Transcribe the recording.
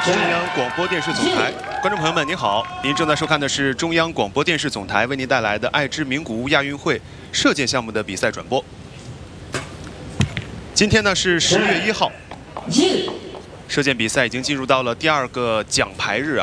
中央广播电视总台，观众朋友们，您好，您正在收看的是中央广播电视总台为您带来的爱之名古屋亚运会射箭项目的比赛转播。今天呢是10月1号，射箭比赛已经进入到了第2个奖牌日啊。